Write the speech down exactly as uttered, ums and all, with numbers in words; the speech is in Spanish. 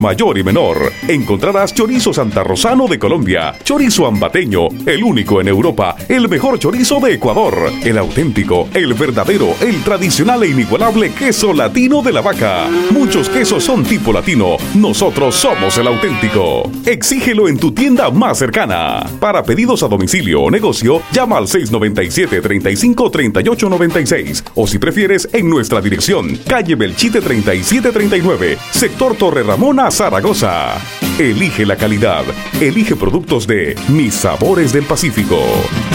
mayor y menor. Encontrarás chorizo santarrosano de Colombia, chorizo ambateño, el único en Europa, el mejor chorizo de Ecuador, el auténtico, el verdadero, el tradicional e inigualable queso latino de la vaca. Muchos quesos son tipo latino, nosotros somos el auténtico. Exígelo en tu tienda más cercana. Para pedidos a domicilio o negocio, llama al seis noventa y siete, treinta y cinco, treinta y ocho noventa y seis o si prefieres en nuestra dirección, calle Belchite treinta y siete treinta y nueve, sector Torre Ramona, Zaragoza. Elige la calidad, elige productos de Mis Sabores del Pacífico.